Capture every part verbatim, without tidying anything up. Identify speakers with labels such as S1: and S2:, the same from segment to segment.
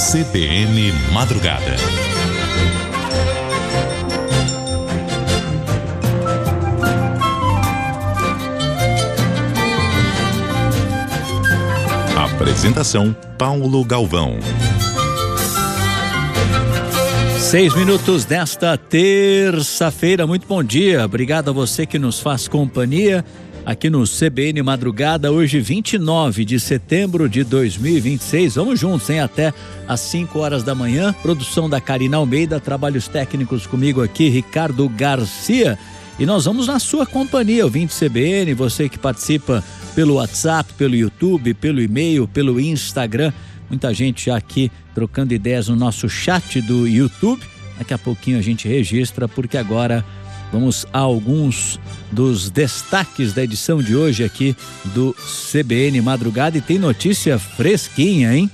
S1: C B N Madrugada. Apresentação Paulo Galvão.
S2: Seis minutos desta terça-feira, muito bom dia, obrigado a você que nos faz companhia aqui no C B N Madrugada, hoje vinte e nove de setembro de dois mil e vinte e seis, vamos juntos, hein, até às cinco horas da manhã, produção da Karina Almeida, trabalhos técnicos comigo aqui, Ricardo Garcia, e nós vamos na sua companhia, ouvinte C B N, você que participa pelo WhatsApp, pelo YouTube, pelo e-mail, pelo Instagram, muita gente já aqui trocando ideias no nosso chat do YouTube. Daqui a pouquinho a gente registra, porque agora vamos a alguns dos destaques da edição de hoje aqui do C B N Madrugada, e tem notícia fresquinha, hein?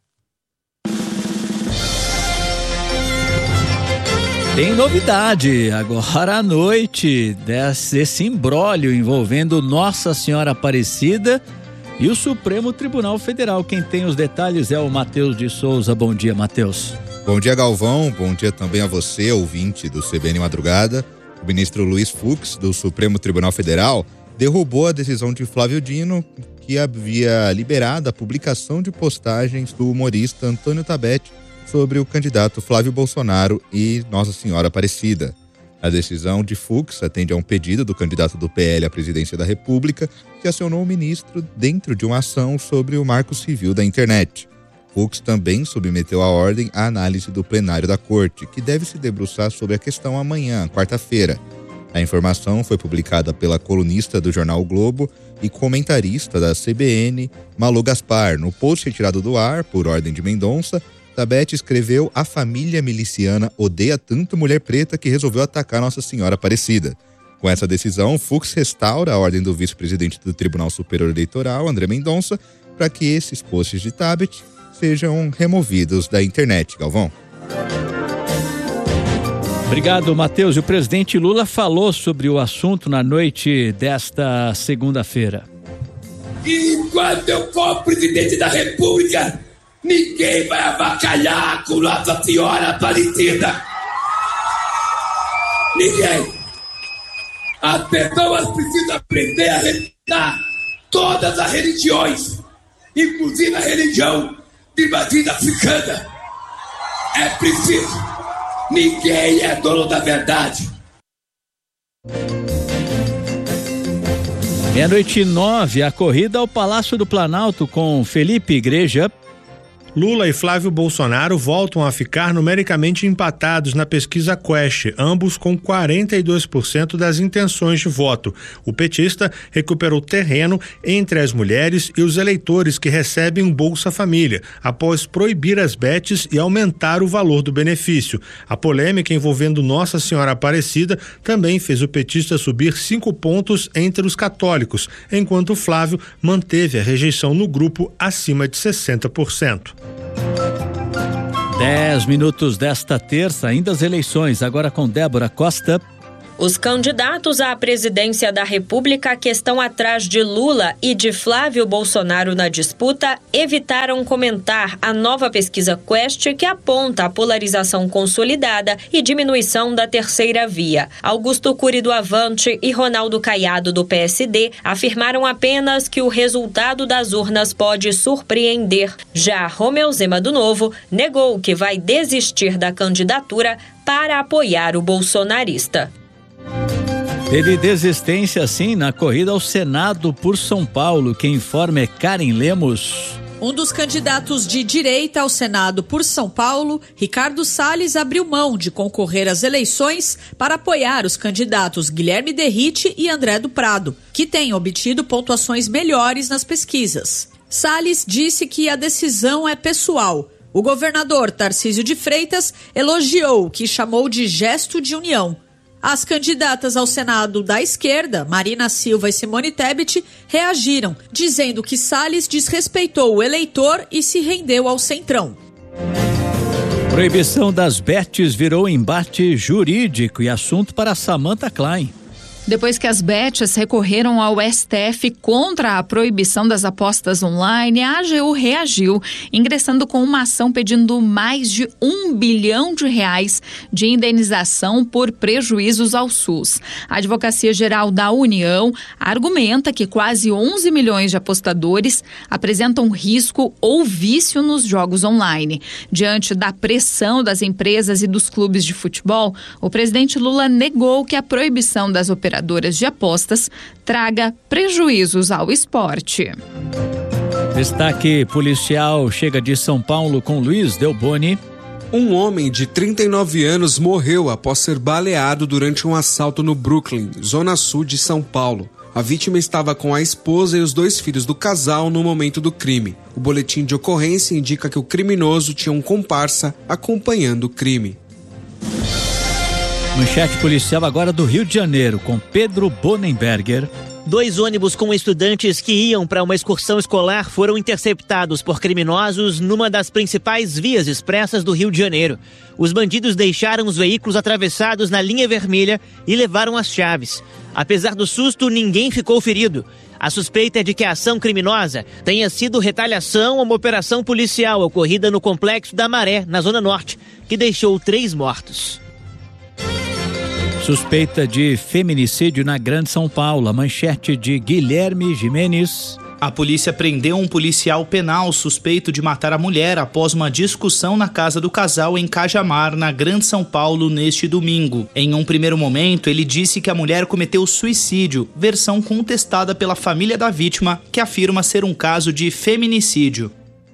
S2: Tem novidade agora à noite desse imbróglio envolvendo Nossa Senhora Aparecida e o Supremo Tribunal Federal. Quem tem os detalhes é o Matheus de Souza. Bom dia, Matheus.
S3: Bom dia, Galvão. Bom dia também a você, ouvinte do C B N Madrugada. O ministro Luiz Fux, do Supremo Tribunal Federal, derrubou a decisão de Flávio Dino, que havia liberado a publicação de postagens do humorista Antônio Tabet sobre o candidato Flávio Bolsonaro e Nossa Senhora Aparecida. A decisão de Fux atende a um pedido do candidato do P L à presidência da República, que acionou o ministro dentro de uma ação sobre o Marco Civil da Internet. Fux também submeteu a ordem à análise do plenário da Corte, que deve se debruçar sobre a questão amanhã, quarta-feira. A informação foi publicada pela colunista do jornal O Globo e comentarista da C B N, Malu Gaspar. No post retirado do ar, por ordem de Mendonça, Tabet escreveu: a família miliciana odeia tanto mulher preta que resolveu atacar Nossa Senhora Aparecida. Com essa decisão, Fux restaura a ordem do vice-presidente do Tribunal Superior Eleitoral, André Mendonça, para que esses posts de Tabet sejam removidos da internet. Galvão.
S2: Obrigado, Matheus. E o presidente Lula falou sobre o assunto na noite desta segunda-feira.
S4: Enquanto eu for presidente da República, ninguém vai avacalhar com Nossa Senhora Aparecida. Ninguém. As pessoas precisam aprender a respeitar todas as religiões, inclusive a religião de matriz africana. É preciso. Ninguém é dono da verdade.
S2: Meia-noite e nove, a corrida ao Palácio do Planalto com Felipe Igreja.
S5: Lula e Flávio Bolsonaro voltam a ficar numericamente empatados na pesquisa Quest, ambos com quarenta e dois por cento das intenções de voto. O petista recuperou terreno entre as mulheres e os eleitores que recebem um Bolsa Família, após proibir as bets e aumentar o valor do benefício. A polêmica envolvendo Nossa Senhora Aparecida também fez o petista subir cinco pontos entre os católicos, enquanto Flávio manteve a rejeição no grupo acima de sessenta por cento.
S2: Dez minutos desta terça, ainda as eleições, agora com Débora Costa.
S6: Os candidatos à presidência da República que estão atrás de Lula e de Flávio Bolsonaro na disputa evitaram comentar a nova pesquisa Quest, que aponta a polarização consolidada e diminuição da terceira via. Augusto Cury do Avante e Ronaldo Caiado do P S D afirmaram apenas que o resultado das urnas pode surpreender. Já Romeu Zema do Novo negou que vai desistir da candidatura para apoiar o bolsonarista.
S2: Teve desistência, sim, na corrida ao Senado por São Paulo. Quem informa é Karen Lemos.
S7: Um dos candidatos de direita ao Senado por São Paulo, Ricardo Salles, abriu mão de concorrer às eleições para apoiar os candidatos Guilherme Derrite e André do Prado, que têm obtido pontuações melhores nas pesquisas. Salles disse que a decisão é pessoal. O governador Tarcísio de Freitas elogiou o que chamou de gesto de união. As candidatas ao Senado da esquerda, Marina Silva e Simone Tebet, reagiram, dizendo que Salles desrespeitou o eleitor e se rendeu ao centrão.
S2: Proibição das bets virou embate jurídico e assunto para Samantha Klein.
S8: Depois que as bets recorreram ao S T F contra a proibição das apostas online, a A G U reagiu, ingressando com uma ação pedindo mais de um bilhão de reais de indenização por prejuízos ao SUS. A Advocacia Geral da União argumenta que quase onze milhões de apostadores apresentam risco ou vício nos jogos online. Diante da pressão das empresas e dos clubes de futebol, o presidente Lula negou que a proibição das operações operadoras de apostas traga prejuízos ao esporte.
S2: Destaque policial chega de São Paulo com Luiz Delboni.
S9: Um homem de trinta e nove anos morreu após ser baleado durante um assalto no Brooklyn, zona sul de São Paulo. A vítima estava com a esposa e os dois filhos do casal no momento do crime. O boletim de ocorrência indica que o criminoso tinha um comparsa acompanhando o crime.
S2: Manchete policial agora do Rio de Janeiro, com Pedro Bonenberger.
S10: Dois ônibus com estudantes que iam para uma excursão escolar foram interceptados por criminosos numa das principais vias expressas do Rio de Janeiro. Os bandidos deixaram os veículos atravessados na linha vermelha e levaram as chaves. Apesar do susto, ninguém ficou ferido. A suspeita é de que a ação criminosa tenha sido retaliação a uma operação policial ocorrida no Complexo da Maré, na Zona Norte, que deixou três mortos.
S2: Suspeita de feminicídio na Grande São Paulo. A manchete de Guilherme Jimenez.
S11: A polícia prendeu um policial penal suspeito de matar a mulher após uma discussão na casa do casal em Cajamar, na Grande São Paulo, neste domingo. Em um primeiro momento, ele disse que a mulher cometeu suicídio, versão contestada pela família da vítima, que afirma ser um caso de feminicídio.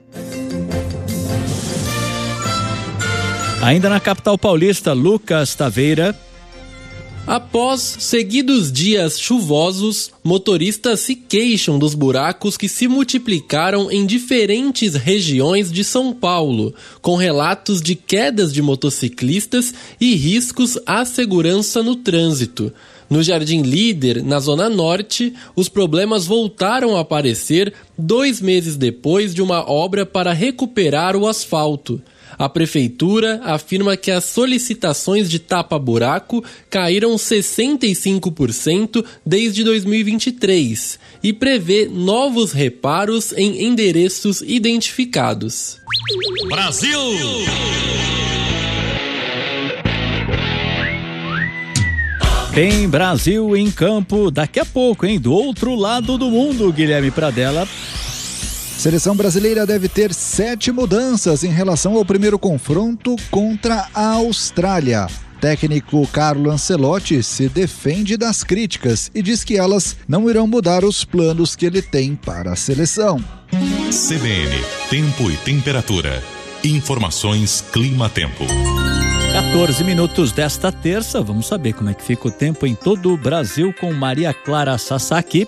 S2: Ainda na capital paulista, Lucas Taveira.
S12: Após seguidos dias chuvosos, motoristas se queixam dos buracos que se multiplicaram em diferentes regiões de São Paulo, com relatos de quedas de motociclistas e riscos à segurança no trânsito. No Jardim Líder, na Zona Norte, os problemas voltaram a aparecer dois meses depois de uma obra para recuperar o asfalto. A prefeitura afirma que as solicitações de tapa-buraco caíram sessenta e cinco por cento desde dois mil e vinte e três e prevê novos reparos em endereços identificados.
S1: Brasil!
S2: Tem Brasil em campo daqui a pouco, hein? Do outro lado do mundo, Guilherme Pradella.
S13: Seleção brasileira deve ter sete mudanças em relação ao primeiro confronto contra a Austrália. Técnico Carlo Ancelotti se defende das críticas e diz que elas não irão mudar os planos que ele tem para a seleção.
S1: C B N, tempo e temperatura. Informações Clima-Tempo.
S2: quatorze minutos desta terça, vamos saber como é que fica o tempo em todo o Brasil com Maria Clara Sasaki.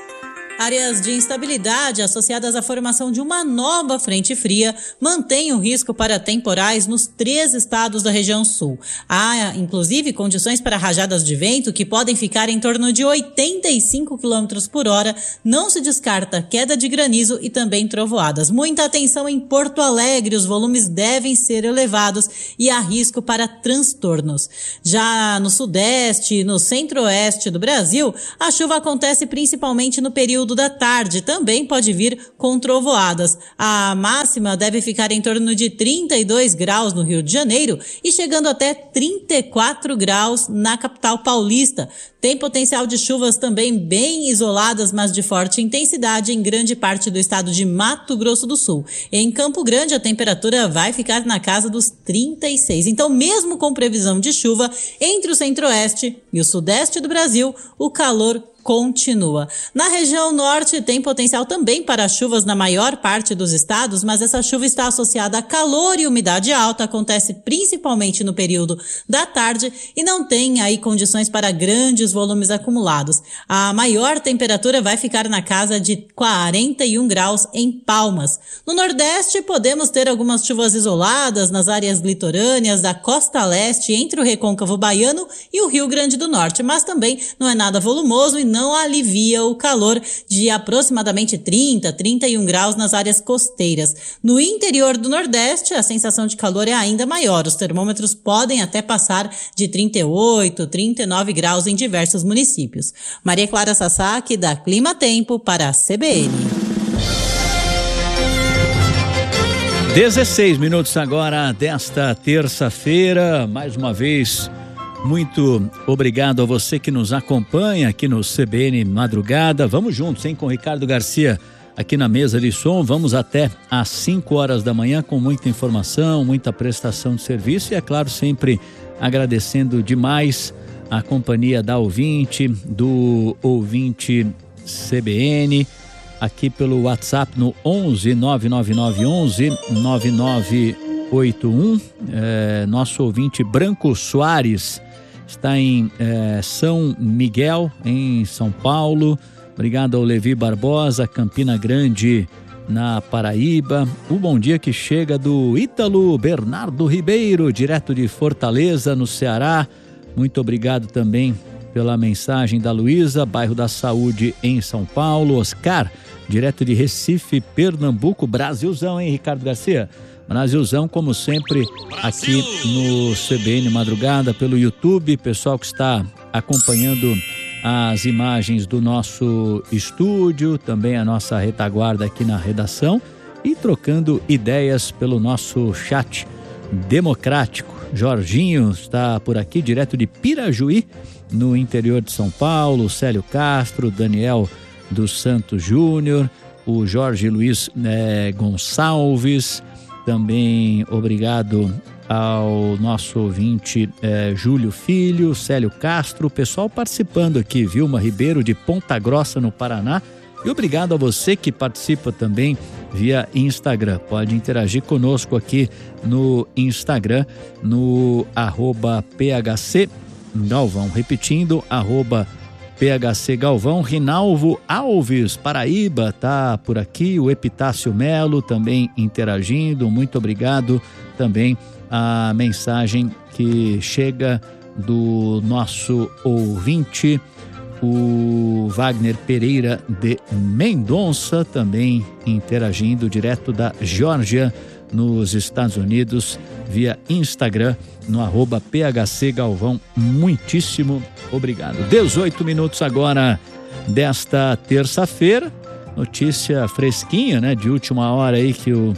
S14: Áreas de instabilidade associadas à formação de uma nova frente fria mantêm o risco para temporais nos três estados da região sul. Há, inclusive, condições para rajadas de vento que podem ficar em torno de oitenta e cinco quilômetros por hora. Não se descarta queda de granizo e também trovoadas. Muita atenção em Porto Alegre, os volumes devem ser elevados e há risco para transtornos. Já no sudeste e no centro-oeste do Brasil, a chuva acontece principalmente no período da tarde, também pode vir com trovoadas. A máxima deve ficar em torno de trinta e dois graus no Rio de Janeiro e chegando até trinta e quatro graus na capital paulista. Tem potencial de chuvas também bem isoladas, mas de forte intensidade em grande parte do estado de Mato Grosso do Sul. Em Campo Grande, a temperatura vai ficar na casa dos trinta e seis. Então, mesmo com previsão de chuva, entre o centro-oeste e o sudeste do Brasil, o calor continua. Na região norte tem potencial também para chuvas na maior parte dos estados, mas essa chuva está associada a calor e umidade alta, acontece principalmente no período da tarde e não tem aí condições para grandes volumes acumulados. A maior temperatura vai ficar na casa de quarenta e um graus em Palmas. No nordeste podemos ter algumas chuvas isoladas nas áreas litorâneas da costa leste entre o Recôncavo Baiano e o Rio Grande do Norte, mas também não é nada volumoso e não alivia o calor de aproximadamente trinta, trinta e um graus nas áreas costeiras. No interior do Nordeste, a sensação de calor é ainda maior. Os termômetros podem até passar de trinta e oito, trinta e nove graus em diversos municípios. Maria Clara Sasaki, da Clima Tempo, para a C B N.
S2: dezesseis minutos agora desta terça-feira. Mais uma vez, muito obrigado a você que nos acompanha aqui no C B N Madrugada. Vamos juntos, hein, com o Ricardo Garcia aqui na mesa de som. Vamos até às cinco horas da manhã com muita informação, muita prestação de serviço e, é claro, sempre agradecendo demais a companhia da ouvinte, do ouvinte C B N, aqui pelo WhatsApp no onze nove nove nove onze nove nove oito um. É, nosso ouvinte Branco Soares está em é, São Miguel, em São Paulo. Obrigado ao Levi Barbosa, Campina Grande, na Paraíba. O bom dia que chega do Ítalo Bernardo Ribeiro, direto de Fortaleza, no Ceará. Muito obrigado também pela mensagem da Luísa, bairro da Saúde, em São Paulo. Oscar, direto de Recife, Pernambuco. Brasilzão, hein, Ricardo Garcia? Brasilzão, como sempre, aqui no C B N Madrugada, pelo YouTube. Pessoal que está acompanhando as imagens do nosso estúdio, também a nossa retaguarda aqui na redação e trocando ideias pelo nosso chat democrático. Jorginho está por aqui, direto de Pirajuí, no interior de São Paulo. Célio Castro, Daniel dos Santos Júnior, o Jorge Luiz eh, Gonçalves, também obrigado ao nosso ouvinte eh, Júlio Filho, Célio Castro, o pessoal participando aqui, Vilma Ribeiro de Ponta Grossa, no Paraná. E obrigado a você que participa também via Instagram. Pode interagir conosco aqui no Instagram, no arroba P H C Galvão. Repetindo, arroba P H C Galvão. Rinalvo Alves, Paraíba, tá por aqui. O Epitácio Melo também interagindo. Muito obrigado também a mensagem que chega do nosso ouvinte, o Wagner Pereira de Mendonça, também interagindo direto da Geórgia, nos Estados Unidos, via Instagram, no arroba P H C Galvão. Muitíssimo obrigado. dezoito minutos agora desta terça-feira. Notícia fresquinha, né, de última hora aí que o,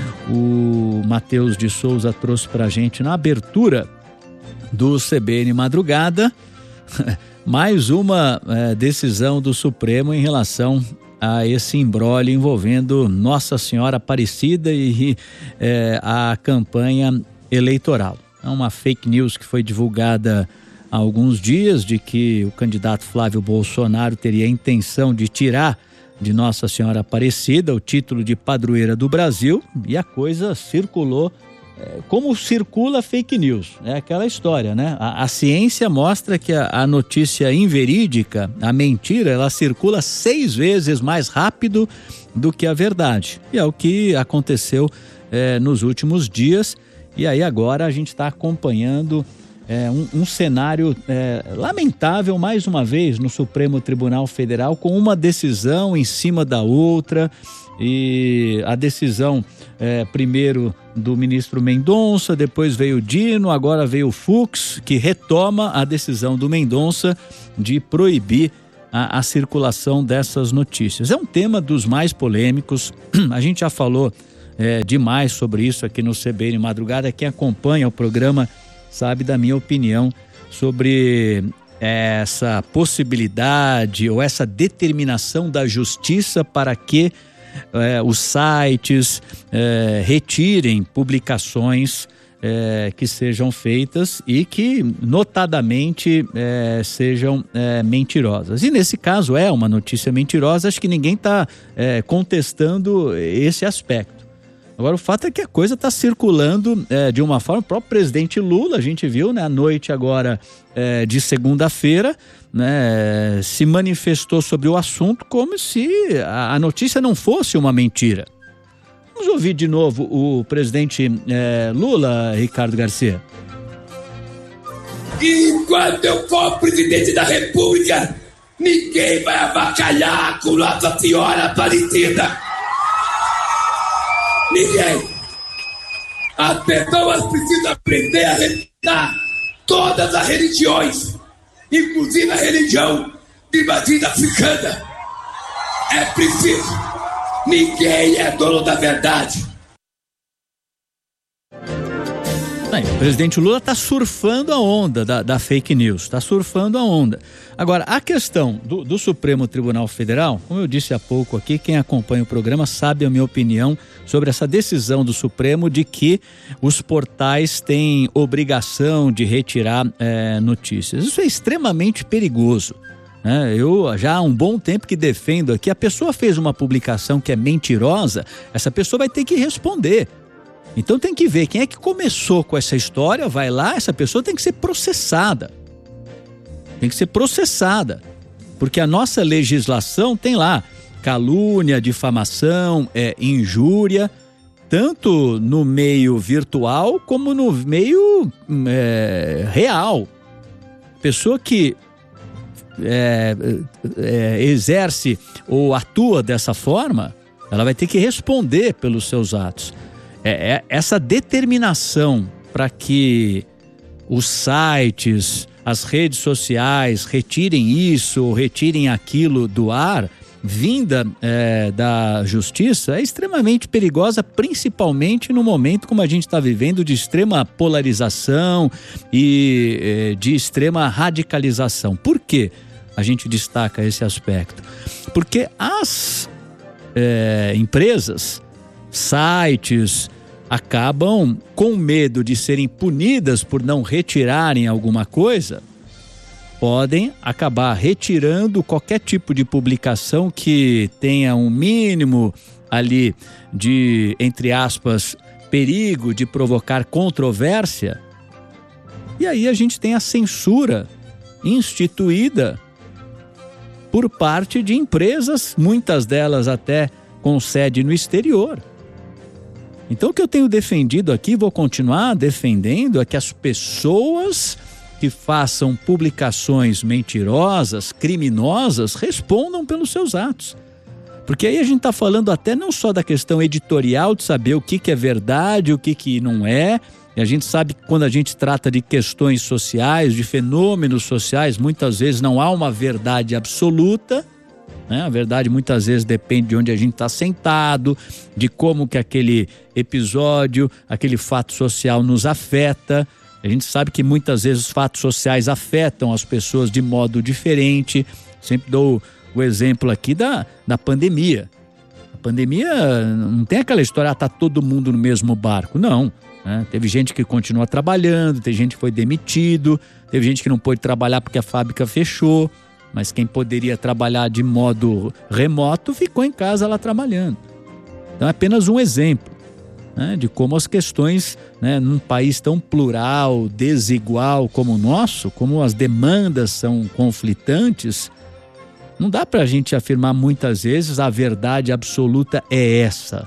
S2: o Matheus de Souza trouxe pra gente na abertura do C B N Madrugada. Mais uma é, decisão do Supremo em relação a esse imbróglio envolvendo Nossa Senhora Aparecida e é, a campanha eleitoral. É uma fake news que foi divulgada há alguns dias de que o candidato Flávio Bolsonaro teria a intenção de tirar de Nossa Senhora Aparecida o título de padroeira do Brasil, e a coisa circulou é, como circula fake news. É aquela história, né? A, a ciência mostra que a, a notícia inverídica, a mentira, ela circula seis vezes mais rápido do que a verdade. E é o que aconteceu é, nos últimos dias. E aí agora a gente está acompanhando é, um, um cenário é, lamentável, mais uma vez, no Supremo Tribunal Federal, com uma decisão em cima da outra. E a decisão é, primeiro do ministro Mendonça, depois veio o Dino, agora veio o Fux, que retoma a decisão do Mendonça de proibir a, a circulação dessas notícias. É um tema dos mais polêmicos, a gente já falou é, demais sobre isso aqui no C B N Madrugada. Quem acompanha o programa sabe da minha opinião sobre essa possibilidade ou essa determinação da justiça para que É, os sites é, retirem publicações é, que sejam feitas e que notadamente é, sejam é, mentirosas. E nesse caso é uma notícia mentirosa, acho que ninguém está é, contestando esse aspecto. Agora o fato é que a coisa está circulando é, de uma forma, o próprio presidente Lula, a gente viu, né, à noite agora é, de segunda-feira, né, se manifestou sobre o assunto como se a notícia não fosse uma mentira. Vamos ouvir de novo o presidente é, Lula, Ricardo Garcia.
S4: Enquanto eu for presidente da República, Ninguém vai avacalhar com Nossa Senhora Aparecida. Ninguém. As pessoas precisam aprender a respeitar todas as religiões, inclusive a religião de matriz africana. É preciso. Ninguém é dono da verdade.
S2: O presidente Lula está surfando a onda da, da fake news, está surfando a onda. Agora, a questão do, do Supremo Tribunal Federal, como eu disse há pouco aqui, quem acompanha o programa sabe a minha opinião sobre essa decisão do Supremo de que os portais têm obrigação de retirar é, notícias. Isso é extremamente perigoso. né? Eu já há um bom tempo que defendo aqui, a pessoa fez uma publicação que é mentirosa, essa pessoa vai ter que responder. Então tem que ver quem é que começou com essa história, vai lá, essa pessoa tem que ser processada. Tem que ser processada. Porque a nossa legislação tem lá calúnia, difamação, é, injúria, tanto no meio virtual como no meio é, real. Pessoa que é, é, exerce ou atua dessa forma, ela vai ter que responder pelos seus atos. É, é essa determinação para que os sites, as redes sociais retirem isso ou retirem aquilo do ar, vinda é, da justiça, é extremamente perigosa, principalmente no momento como a gente está vivendo de extrema polarização e é, de extrema radicalização. Por que a gente destaca esse aspecto? Porque as é, empresas, sites, acabam com medo de serem punidas por não retirarem alguma coisa, podem acabar retirando qualquer tipo de publicação que tenha um mínimo ali de, entre aspas, perigo de provocar controvérsia. E aí a gente tem a censura instituída por parte de empresas, muitas delas até com sede no exterior. Então o que eu tenho defendido aqui, vou continuar defendendo, é que as pessoas que façam publicações mentirosas, criminosas, respondam pelos seus atos. Porque aí a gente está falando até não só da questão editorial, de saber o que, que é verdade, o que, que não é. E a gente sabe que quando a gente trata de questões sociais, de fenômenos sociais, muitas vezes não há uma verdade absoluta. Né? A verdade muitas vezes depende de onde a gente está sentado, de como que aquele episódio, aquele fato social nos afeta. A gente sabe que muitas vezes os fatos sociais afetam as pessoas de modo diferente. Sempre dou o exemplo aqui da, da pandemia. A pandemia não tem aquela história, ah, tá todo mundo no mesmo barco. Não. Né? Teve gente que continua trabalhando, teve gente que foi demitido, teve gente que não pôde trabalhar porque a fábrica fechou. Mas quem poderia trabalhar de modo remoto ficou em casa lá trabalhando. Então é apenas um exemplo, né, de como as questões, né, num país tão plural, desigual como o nosso, como as demandas são conflitantes, não dá para a gente afirmar muitas vezes a verdade absoluta é essa.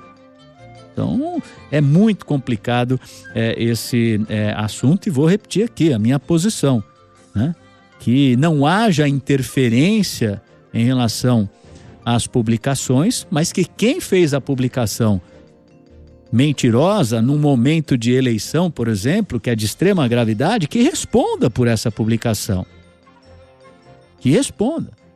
S2: Então é muito complicado é, esse é, assunto, e vou repetir aqui a minha posição, né? Que não haja interferência em relação às publicações, mas que quem fez a publicação mentirosa num momento de eleição, por exemplo, que é de extrema gravidade, que responda por essa publicação. Que responda.